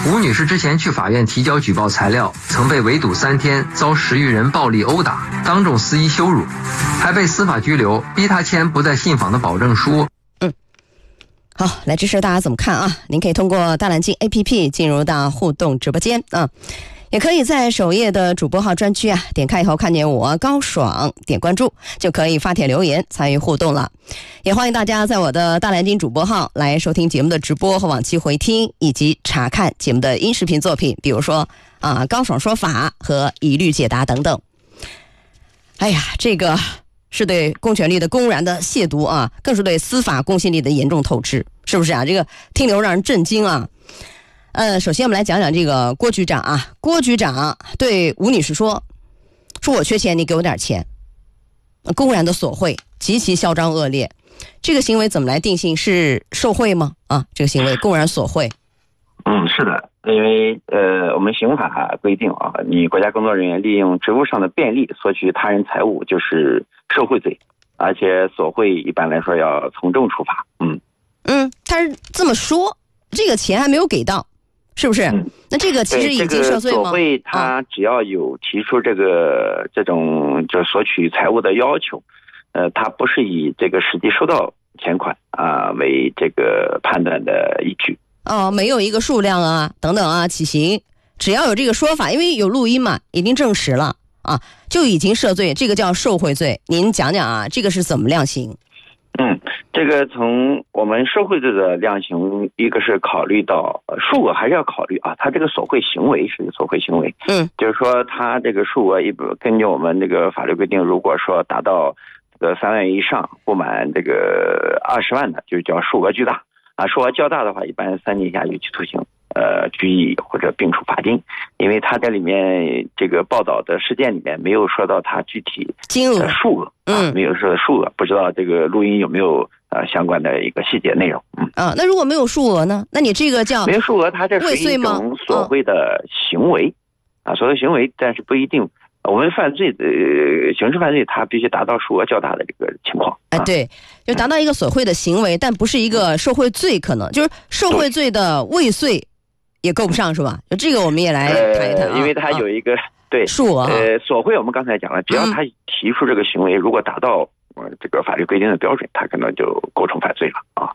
吴女士之前去法院提交举报材料，曾被围堵3天，遭10余人暴力殴打，当众肆意羞辱，还被司法拘留，逼她签不在信访的保证书。 好，来这事大家怎么看啊？您可以通过大蓝鲸 APP 进入到互动直播间啊，也可以在首页的主播号专区啊，点开以后看见我高爽，点关注就可以发帖留言参与互动了。也欢迎大家在我的大蓝鲸主播号来收听节目的直播和往期回听，以及查看节目的音视频作品，比如说高爽说法和一律解答等等。哎呀，这个是对公权力的公然的亵渎啊，更是对司法公信力的严重透支，是不是啊？这个听流让人震惊啊。首先我们来讲讲这个郭局长啊，郭局长对吴女士说我缺钱，你给我点钱，公然的索贿，极其嚣张恶劣。这个行为怎么来定性是受贿吗？啊，这个行为公然索贿。 是的，因为我们刑法规定啊，你国家工作人员利用职务上的便利索取他人财物就是受贿罪，而且索贿一般来说要从重处罚。 他是这么说，这个钱还没有给到，是不是？那这个其实已经涉罪吗？ 索贿他只要有提出这种就索取财物的要求，他不是以这个实际收到钱款为这个判断的依据。 没有一个数量啊等等啊起刑，只要有这个说法，因为有录音嘛，已经证实了啊，就已经涉罪，这个叫受贿罪。您讲讲啊，这个是怎么量刑？ 这个从我们受贿罪的量刑，一个是考虑到数额，还是要考虑啊，他这个索贿行为是索贿行为，就是说他这个数额根据我们这个法律规定，如果说达到这个3万元以上，不满这个20万的，就叫数额巨大啊，数额较大的话，一般3年以下有期徒刑、拘役或者并处罚金，因为他在里面这个报道的事件里面没有说到他具体金额数额没有说数额，不知道这个录音有没有相关的一个细节内容。 那如果没有数额呢？那你这个叫没有数额，它这属于一种索贿的行为索贿行为，但是不一定。我们犯罪刑事犯罪，它必须达到数额较大的这个情况。 对，就达到一个索贿的行为，但不是一个受贿罪，可能就是受贿罪的未遂也够不上，是吧？就这个我们也来谈一谈因为它有一个对数额索贿，我们刚才讲了，只要他提出这个行为，如果达到这个法律规定的标准，他可能就构成犯罪了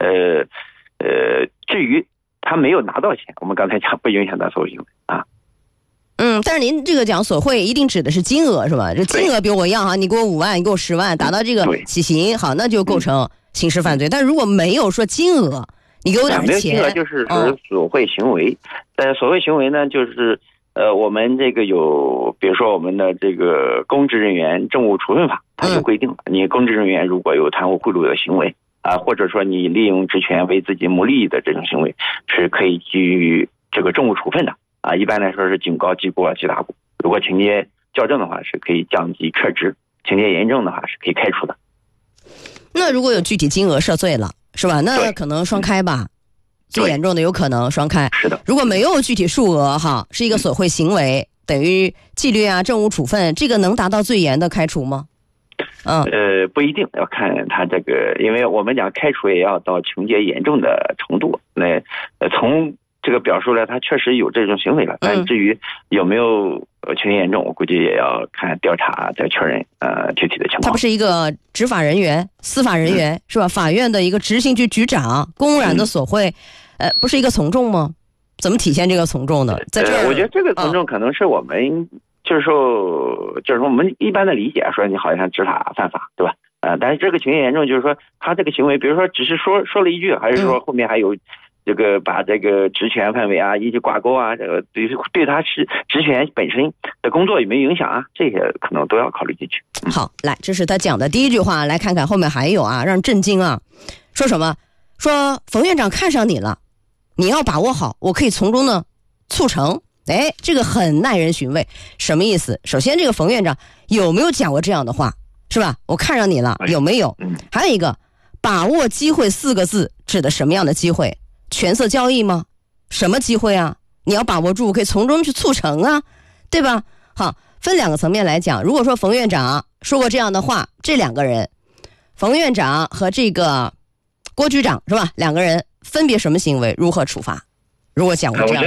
至于他没有拿到钱，我们刚才讲不影响他受贿行为但是您这个讲索贿一定指的是金额是吧？这金额比如我要你给我5万，你给我10万，达到这个起刑，好，那就构成刑事犯罪。但如果没有说金额，你给我点钱， 没有金额就是索贿行为。但索贿行为呢，就是我们这个有，比如说我们的这个公职人员政务处分法，它就规定了，你公职人员如果有贪污贿赂的行为或者说你利用职权为自己谋利益的这种行为，是可以基于这个政务处分的一般来说是警告、记过、记大过。如果情节较重的话，是可以降级撤职；情节严重的话，是可以开除的。 那如果有具体金额涉罪了，是吧？那可能双开吧。最严重的有可能双开。 是的。 如果没有具体数额是一个索贿行为，等于纪律政务处分，这个能达到最严的开除吗？ 不一定，要看他这个，因为我们讲开除也要到情节严重的程度。那从这个表述来，他确实有这种行为了，但至于有没有情节严重，我估计也要看调查再确认具体的情况。 他不是一个执法人员、司法人员是吧？法院的一个执行局局长公然的索贿，不是一个从重吗？怎么体现这个从重呢？在这我觉得这个从重可能是我们就是说我们一般的理解，说你好像执法犯法，对吧？但是这个情节严重，就是说他这个行为，比如说只是说了一句，还是说后面还有这个把这个职权范围一起挂钩这个对他职权本身的工作有没有影响这些可能都要考虑进去。 好，来，这是他讲的第一句话，来看看后面还有让人震惊说什么？说冯院长看上你了，你要把握好，我可以从中呢促成。这个很耐人寻味，什么意思？首先，这个冯院长有没有讲过这样的话，是吧？我看上你了，有没有？还有一个，把握机会4个字指的什么样的机会？权色交易吗？什么机会你要把握住，可以从中去促成对吧？好，分2个层面来讲。如果说冯院长说过这样的话，这2个人，冯院长和这个郭局长是吧？2个人分别什么行为，如何处罚？如果讲过这样